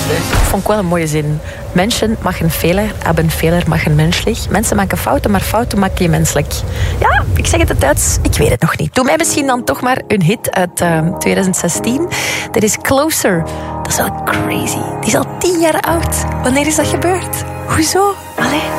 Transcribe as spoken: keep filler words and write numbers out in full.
Vond ik wel een mooie zin. Mensen maken Fehler, hebben Fehler machen menschlich. Mensen maken fouten, maar fouten maken je menselijk. Ja, ik zeg het het Duits, ik weet het nog niet. Doe mij misschien dan toch maar een hit uit uh, twintig zestien. Dat is Closer. Dat is wel crazy. Die is al tien jaar oud. Wanneer is dat gebeurd? Hoezo? Allee.